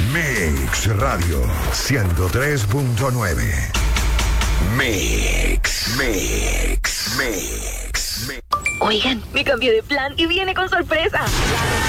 Mix Radio 103.9. Mix. Oigan, me cambié de plan y viene con sorpresa.